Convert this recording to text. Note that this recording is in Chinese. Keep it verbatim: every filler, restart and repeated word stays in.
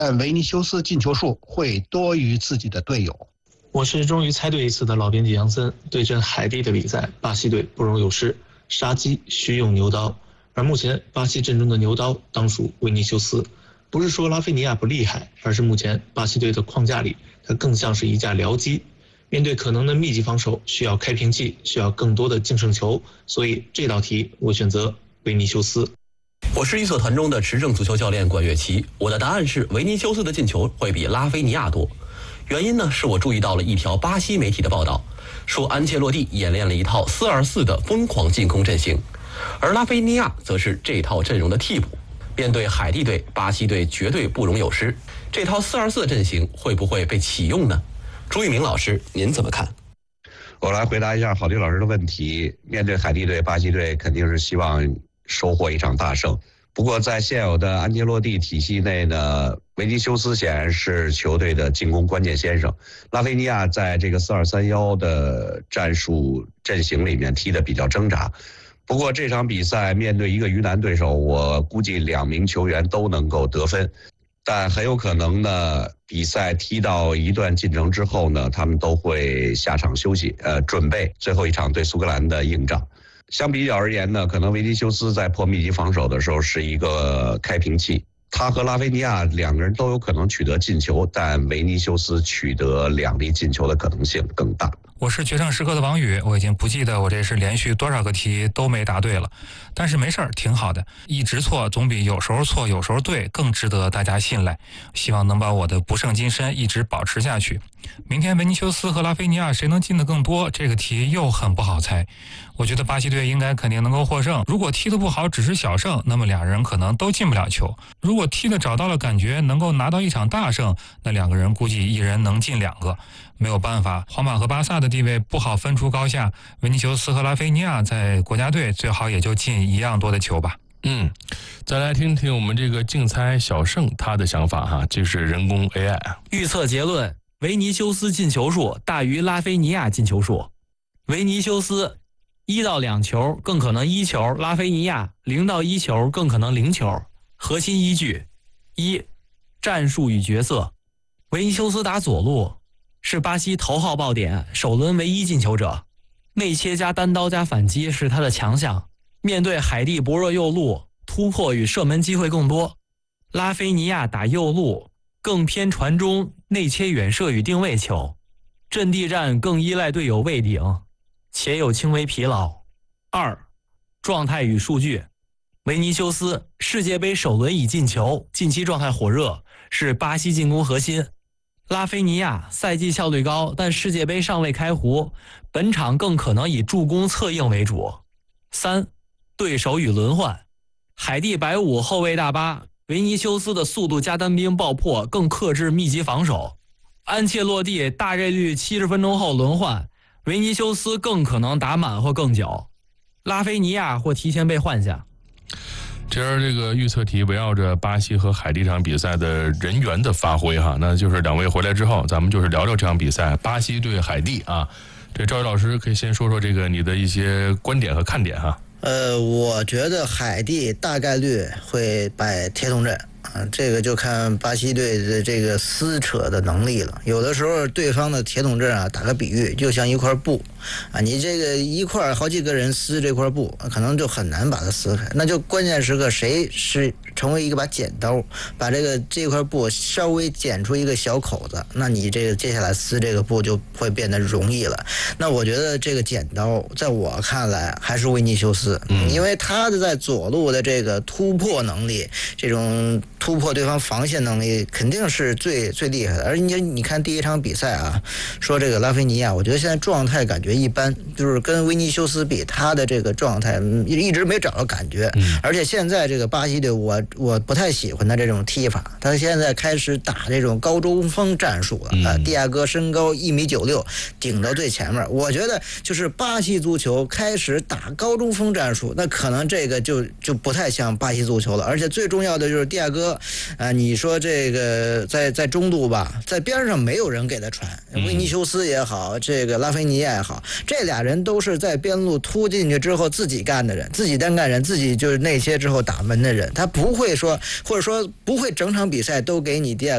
但维尼修斯进球数会多于自己的队友。 我是终于猜对一次的老编辑杨森。对阵海地的比赛，巴西队不容有失，杀鸡需用牛刀，而目前巴西阵中的牛刀当属维尼修斯。不是说拉菲尼亚不厉害，而是目前巴西队的框架里，他更像是一架僚机。面对可能的密集防守，需要开瓶器，需要更多的净胜球，所以这道题我选择维尼修斯。 我是预测团中的持证足球教练管乐琪，我的答案是维尼修斯的进球会比拉菲尼亚多。原因呢，是我注意到了一条巴西媒体的报道，说安切洛蒂演练了一套四二四的疯狂进攻阵型，而拉菲尼亚则是这套阵容的替补。面对海地队，巴西队绝对不容有失。这套四二四的阵型会不会被启用呢？朱玉明老师，您怎么看？ 我来回答一下郝迪老师的问题。面对海地队，巴西队肯定是希望收获一场大胜。不过在现有的安切洛蒂体系内呢，维尼修斯显然是球队的进攻关键先生。拉菲尼亚在这个四二三一的战术阵型里面踢得比较挣扎。不过这场比赛面对一个鱼腩对手，我估计两名球员都能够得分，但很有可能呢，比赛踢到一段进程之后呢，他们都会下场休息，呃，准备最后一场对苏格兰的硬仗。相比较而言呢，可能维尼修斯在破密集防守的时候是一个开瓶器，他和拉菲尼亚两个人都有可能取得进球，但维尼修斯取得两粒进球的可能性更大。 我是决胜时刻的王宇，我已经不记得我这是连续多少个题都没答对了，但是没事儿，挺好的，一直错总比有时候错有时候对更值得大家信赖。希望能把我的不胜金身一直保持下去。明天维尼修斯和拉菲尼亚谁能进得更多，这个题又很不好猜。我觉得巴西队应该肯定能够获胜，如果踢得不好只是小胜，那么俩人可能都进不了球。如果踢得找到了感觉，能够拿到一场大胜，那两个人估计一人能进两个。没有办法，皇马和巴萨的地位不好分出高下，维尼修斯和拉菲尼亚在国家队最好也就进一样多的球吧。 嗯，再来听听我们这个竞猜小胜他的想法哈，这是人工 A I 预测结论：维尼修斯进球数大于拉菲尼亚进球数。维尼修斯一到两球更可能一球，拉菲尼亚零到一球更可能零球。核心依据：一、战术与角色。维尼修斯打左路，是巴西头号爆点，首轮唯一进球者，内切加单刀加反击是他的强项。面对海地薄弱右路，突破与射门机会更多。拉菲尼亚打右路更偏传中，内切远射与定位球，阵地战更依赖队友位顶，且有轻微疲劳。二、状态与数据。维尼修斯世界杯首轮已进球，近期状态火热，是巴西进攻核心。拉菲尼亚赛季效率高，但世界杯尚未开壶，本场更可能以助攻策应为主。三、对手与轮换。海地白五后卫大巴，维尼修斯的速度加单兵爆破更克制密集防守。安切洛蒂大概率七十分钟后轮换，维尼修斯更可能打满或更久，拉菲尼亚或提前被换下。 这儿这个预测题围绕着巴西和海地这场比赛的人员的发挥哈，那就是两位回来之后，咱们就是聊聊这场比赛，巴西对海地啊。这赵宇老师可以先说说这个你的一些观点和看点哈。 呃，我觉得海地大概率会摆铁桶阵啊，这个就看巴西队的这个撕扯的能力了。有的时候对方的铁桶阵啊，打个比喻，就像一块布啊，你这个一块好几个人撕这块布，可能就很难把它撕开。那就关键时刻谁是成为一个把剪刀，把这个这块布稍微剪出一个小口子，那你这个接下来撕这个布就会变得容易了。那我觉得这个剪刀在我看来还是维尼修斯，嗯，因为他的在左路的这个突破能力，这种突破对方防线能力肯定是最最厉害的。而你你看第一场比赛啊，说这个拉菲尼亚，我觉得现在状态感觉一般，就是跟维尼修斯比，他的这个状态一直没找到感觉。嗯，而且现在这个巴西队，我我不太喜欢他这种踢法，他现在开始打这种高中锋战术了啊。蒂亚戈身高一米九六，顶到最前面，我觉得就是巴西足球开始打高中锋战术，那可能这个就就不太像巴西足球了。而且最重要的就是蒂亚戈。啊，你说这个在在中路吧，在边上没有人给他传，维尼修斯也好，这个拉菲尼亚也好，这俩人都是在边路突进去之后自己干的人，自己单干人，自己就是内切之后打门的人，他不会说或者说不会整场比赛都给你第二